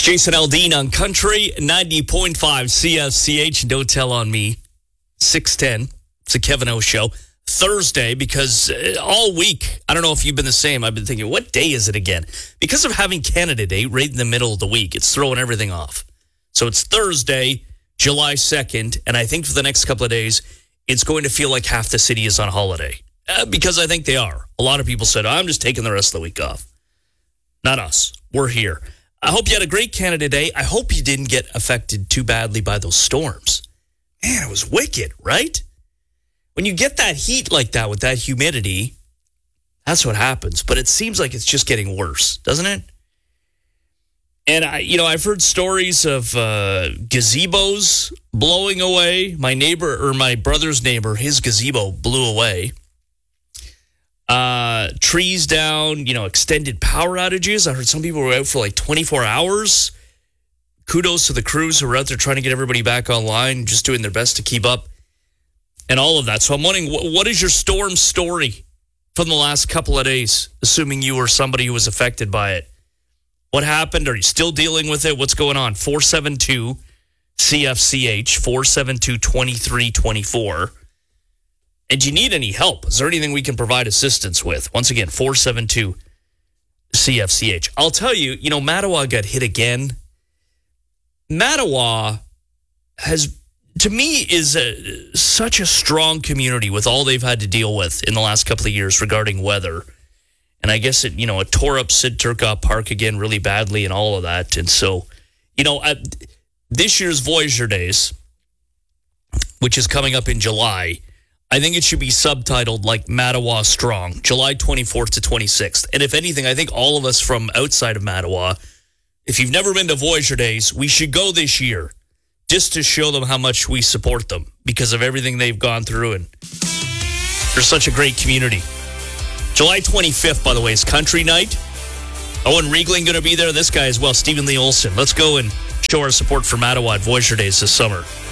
It's Jason Aldean on Country 90.5 CFCH. Don't tell on me. 610. It's a Kevin O show. Thursday, because all week, I don't know if you've been the same. I've been thinking, what day is it again? Because of having Canada Day right in the middle of the week, it's throwing everything off. So it's Thursday, July 2nd, and I think for the next couple of days, it's going to feel like half the city is on holiday. Because I think they are. A lot of people said, I'm just taking the rest of the week off. Not us. We're here. I hope you had a great Canada Day. I hope you didn't get affected too badly by those storms. Man, it was wicked, right? When you get that heat like that with that humidity, that's what happens. But it seems like it's just getting worse, doesn't it? And I've heard stories of gazebos blowing away. My neighbor, or my brother's neighbor, his gazebo blew away. Trees down, extended power outages. I heard some people were out for like 24 hours. Kudos to the crews who are out there trying to get everybody back online, just doing their best to keep up and all of that. So I'm wondering, what is your storm story from the last couple of days, assuming you were somebody who was affected by it? What happened? Are you still dealing with it? What's going on? 472 CFCH, 472 2324. And do you need any help? Is there anything we can provide assistance with? Once again, 472 CFCH. I'll tell you, Mattawa got hit again. Mattawa to me, is such a strong community with all they've had to deal with in the last couple of years regarding weather. And I guess it tore up Sid Turcotte Park again really badly and all of that. And so, this year's Voyager Days, which is coming up in July, I think it should be subtitled like Mattawa Strong, July 24th to 26th. And if anything, I think all of us from outside of Mattawa, if you've never been to Voyager Days, we should go this year just to show them how much we support them because of everything they've gone through. And they're such a great community. July 25th, by the way, is Country Night. Owen Riegling going to be there. This guy as well, Stephen Lee Olson. Let's go and show our support for Mattawa at Voyager Days this summer.